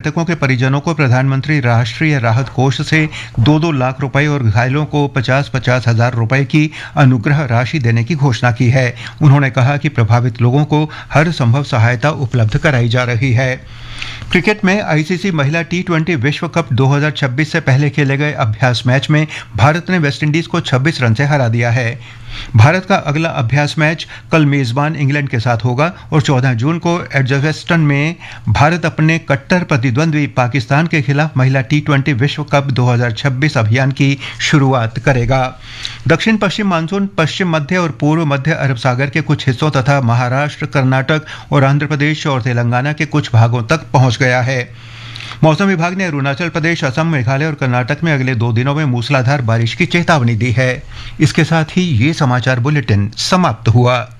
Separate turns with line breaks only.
मृतकों के परिजनों को प्रधानमंत्री राष्ट्रीय राहत कोष से 2-2 लाख रुपए और घायलों को 50-50 हजार रुपए की अनुग्रह राशि देने की घोषणा की है। उन्होंने कहा कि प्रभावित लोगों को हर संभव सहायता उपलब्ध कराई जा रही है। क्रिकेट में आईसीसी महिला टी20 विश्व कप 2026 से पहले खेले गए अभ्यास मैच में भारत ने वेस्टइंडीज को 26 रन से हरा दिया है। भारत का अगला अभ्यास मैच कल मेजबान इंग्लैंड के साथ होगा और 14 जून को एडजस्टन में भारत अपने कट्टर प्रतिद्वंद्वी पाकिस्तान के खिलाफ महिला टी20 विश्व कप 2026 अभियान की शुरुआत करेगा। दक्षिण पश्चिम मानसून पश्चिम मध्य और पूर्व मध्य अरब सागर के कुछ हिस्सों तथा महाराष्ट्र, कर्नाटक और आंध्र प्रदेश और तेलंगाना के कुछ भागों तक पहुंच गया है। मौसम विभाग ने अरुणाचल प्रदेश, असम, मेघालय और कर्नाटक में अगले 2 दिनों में मूसलाधार बारिश की चेतावनी दी है। इसके साथ ही ये समाचार बुलेटिन समाप्त हुआ।